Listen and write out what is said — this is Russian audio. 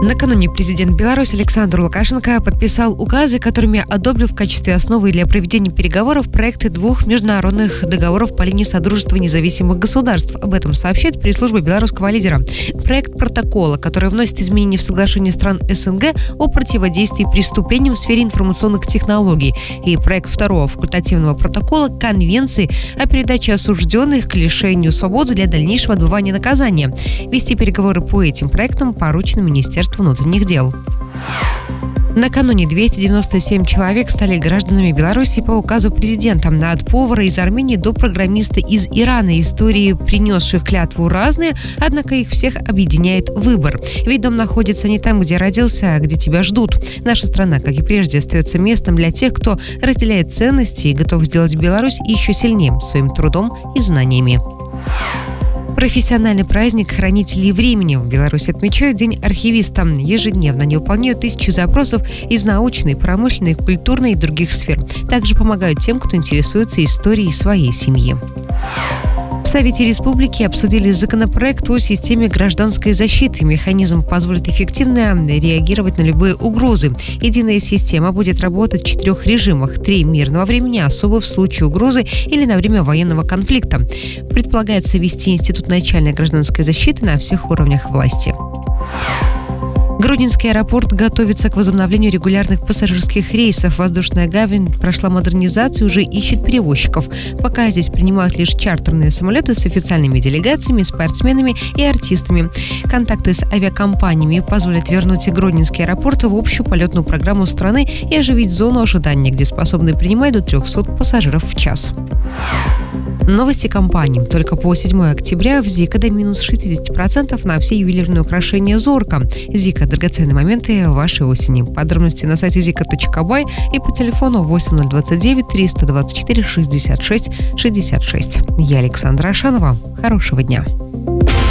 Накануне президент Беларуси Александр Лукашенко подписал указы, которыми одобрил в качестве основы для проведения переговоров проекты двух международных договоров по линии Содружества независимых государств. Об этом сообщает пресс-служба белорусского лидера. Проект протокола, который вносит изменения в соглашение стран СНГ о противодействии преступлениям в сфере информационных технологий, и проект второго факультативного протокола Конвенции о передаче осужденных к лишению свободы для дальнейшего отбывания наказания. Вести переговоры по этим проектам поручено Министерству внутренних дел. Накануне 297 человек стали гражданами Беларуси по указу президента. От повара из Армении до программиста из Ирана. Истории, принесших клятву, разные, однако их всех объединяет выбор. Ведь дом находится не там, где родился, а где тебя ждут. Наша страна, как и прежде, остается местом для тех, кто разделяет ценности и готов сделать Беларусь еще сильнее своим трудом и знаниями. Профессиональный праздник хранителей времени в Беларуси отмечают День архивиста. Ежедневно они выполняют тысячи запросов из научной, промышленной, культурной и других сфер. Также помогают тем, кто интересуется историей своей семьи. В Совете Республики обсудили законопроект о системе гражданской защиты. Механизм позволит эффективно реагировать на любые угрозы. Единая система будет работать в 4 режимах: 3 мирного времени, особо в случае угрозы или на время военного конфликта. Предполагается ввести институт начальной гражданской защиты на всех уровнях власти. Гродненский аэропорт готовится к возобновлению регулярных пассажирских рейсов. Воздушная гавань прошла модернизацию и уже ищет перевозчиков. Пока здесь принимают лишь чартерные самолеты с официальными делегациями, спортсменами и артистами. Контакты с авиакомпаниями позволят вернуть Гродненский аэропорт в общую полетную программу страны и оживить зону ожидания, где способны принимать до 300 пассажиров в час. Новости компании. Только по 7 октября в ЗИКа до минус 60% на все ювелирные украшения «Зорка». ЗИКа – драгоценные моменты вашей осени. Подробности на сайте zika.by и по телефону 8029 324 66 66. Я Александра Ашанова. Хорошего дня.